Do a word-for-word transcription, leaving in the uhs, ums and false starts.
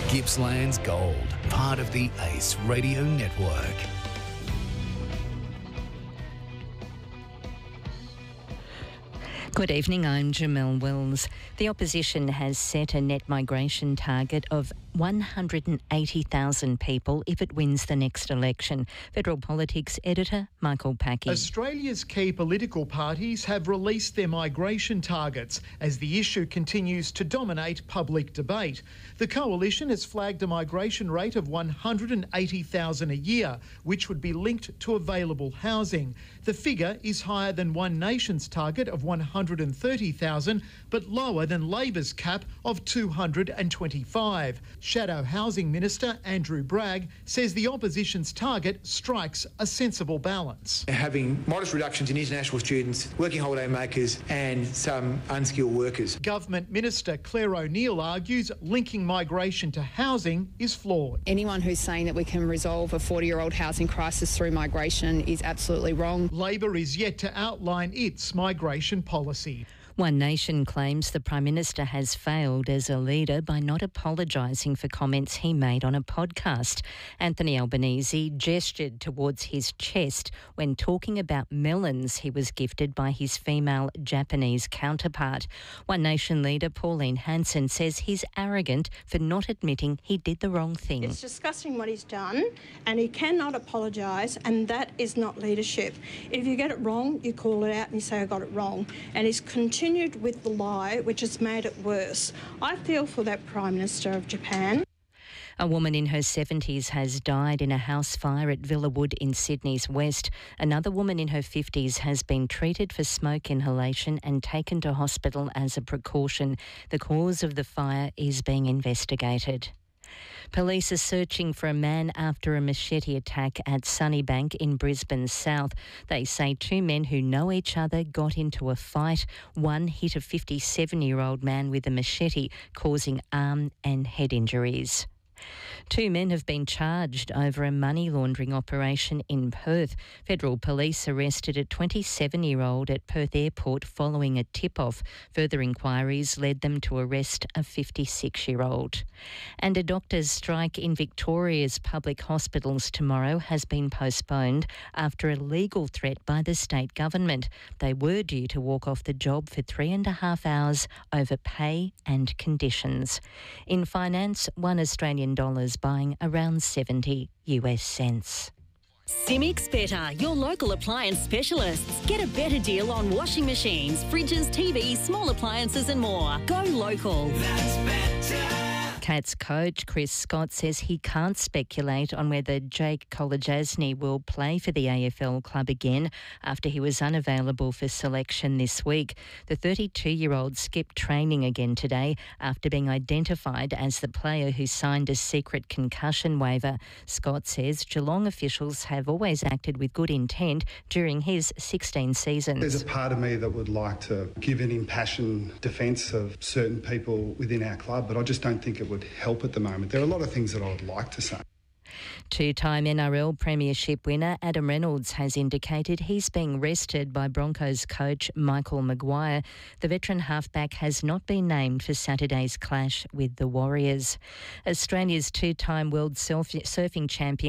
Gippsland's Gold, part of the Ace Radio Network. Good evening, I'm Jamelle Wills. The opposition has set a net migration target of one hundred eighty thousand people if it wins the next election. Federal Politics editor Michael Packey. Australia's key political parties have released their migration targets as the issue continues to dominate public debate. The coalition has flagged a migration rate of one hundred eighty thousand a year, which would be linked to available housing. The figure is higher than One Nation's target of one hundred thirty thousand, but lower than Labor's cap of two hundred twenty-five. Shadow Housing Minister Andrew Bragg says the opposition's target strikes a sensible balance. Having modest reductions in international students, working holiday makers and some unskilled workers. Government Minister Claire O'Neill argues linking migration to housing is flawed. Anyone who's saying that we can resolve a forty-year-old housing crisis through migration is absolutely wrong. Labor is yet to outline its migration policy. One Nation claims the Prime Minister has failed as a leader by not apologising for comments he made on a podcast. Anthony Albanese gestured towards his chest when talking about melons he was gifted by his female Japanese counterpart. One Nation leader Pauline Hanson says he's arrogant for not admitting he did the wrong thing. It's disgusting what he's done, and he cannot apologise, and that is not leadership. If you get it wrong, you call it out and you say, I got it wrong. And he's continued with the lie, which has made it worse. I feel for that Prime Minister of Japan. A woman in her seventies has died in a house fire at Villawood in Sydney's west. Another woman in her fifties has been treated for smoke inhalation and taken to hospital as a precaution. The cause of the fire is being investigated. Police are searching for a man after a machete attack at Sunnybank in Brisbane South. They say two men who know each other got into a fight. One hit a fifty-seven-year-old man with a machete, causing arm and head injuries. Two men have been charged over a money laundering operation in Perth. Federal police arrested a twenty-seven-year-old at Perth Airport following a tip-off. Further inquiries led them to arrest a fifty-six-year-old. And a doctors' strike in Victoria's public hospitals tomorrow has been postponed after a legal threat by the state government. They were due to walk off the job for three and a half hours over pay and conditions. In finance, one Australian dollar is buying around seventy U S cents. Simics Better, your local appliance specialists. Get a better deal on washing machines, fridges, T Vs, small appliances and more. Go local. That's better. Cats coach Chris Scott says he can't speculate on whether Jake Kolodjasny will play for the A F L club again after he was unavailable for selection this week. The thirty-two-year-old skipped training again today after being identified as the player who signed a secret concussion waiver. Scott says Geelong officials have always acted with good intent during his sixteen seasons. There's a part of me that would like to give an impassioned defence of certain people within our club, but I just don't think it would help at the moment. There are a lot of things that I would like to say. Two-time N R L Premiership winner Adam Reynolds has indicated he's being rested by Broncos coach Michael Maguire. The veteran halfback has not been named for Saturday's clash with the Warriors. Australia's two-time world surf- surfing champion